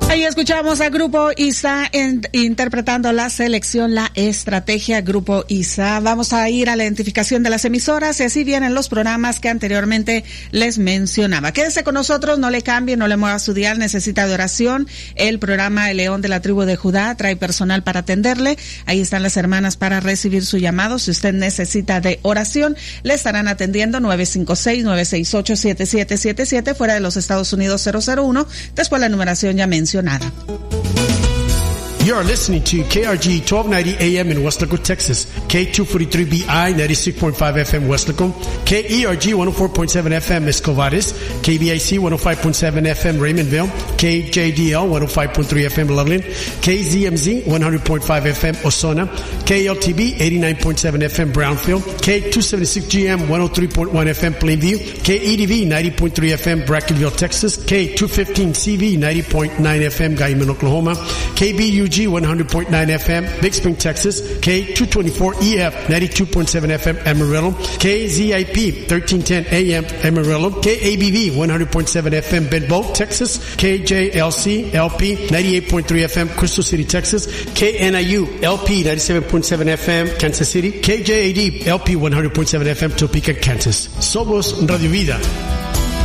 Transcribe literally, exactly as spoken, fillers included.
Ahí escuchamos a Grupo I S A en, interpretando la selección, la estrategia Grupo I S A. Vamos a ir a la identificación de las emisoras y así vienen los programas que anteriormente les mencionaba. Quédese con nosotros, no le cambie, no le mueva su dial, necesita de oración. El programa El León de la Tribu de Judá trae personal para atenderle. Ahí están las hermanas para recibir su llamado. Si usted necesita de oración, le estarán atendiendo nueve cinco seis, nueve seis ocho, siete siete siete siete, fuera de los Estados Unidos cero cero uno, después la numeración ya mencionada. You are listening to K R G twelve ninety A M in Weslaco, Texas, K two forty-three B I ninety-six point five F M Weslaco, K E R G one oh four point seven F M Escovares, K B I C one oh five point seven F M Raymondville, K J D L one oh five point three F M Loveland, K Z M Z one hundred point five F M Osona, K L T B eighty-nine point seven F M Brownfield, K two seventy-six G M one oh three point one F M Plainview, K E D V ninety point three F M Brackenville, Texas, K two fifteen C V ninety point nine F M Guyman, Oklahoma, K B U G one hundred point nine F M Big Spring, Texas, K two twenty-four E F ninety-two point seven F M Amarillo, K Z I P thirteen ten A M Amarillo, K A B V one hundred point seven F M Benbow, Texas, K J L C L P ninety-eight point three F M Crystal City, Texas, K N I U L P ninety-seven point seven F M Kansas City, K J A D L P one hundred point seven F M Topeka, Kansas. Somos Radio Vida.